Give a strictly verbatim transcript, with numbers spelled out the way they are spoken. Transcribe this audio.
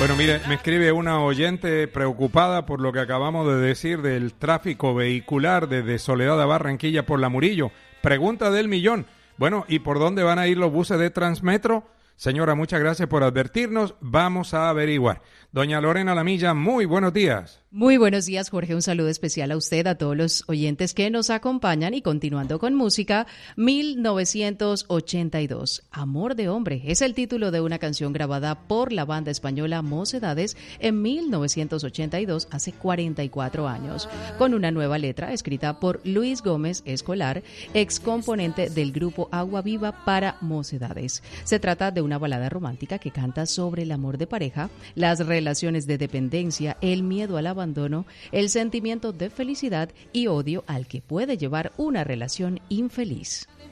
Bueno, mire, me escribe una oyente preocupada por lo que acabamos de decir del tráfico vehicular desde Soledad a Barranquilla por la Murillo. Pregunta del millón. Bueno, ¿y por dónde van a ir los buses de Transmetro? Señora, muchas gracias por advertirnos. Vamos a averiguar. Doña Lorena Lamilla, muy buenos días. Muy buenos días, Jorge. Un saludo especial a usted, a todos los oyentes que nos acompañan. Y continuando con música, mil novecientos ochenta y dos, Amor de Hombre, es el título de una canción grabada por la banda española Mocedades en mil novecientos ochenta y dos, hace cuarenta y cuatro años, con una nueva letra escrita por Luis Gómez Escolar, ex componente del grupo Agua Viva para Mocedades. Se trata de una balada romántica que canta sobre el amor de pareja, las relaciones de dependencia, el miedo al abandono, el sentimiento de felicidad y odio al que puede llevar una relación infeliz.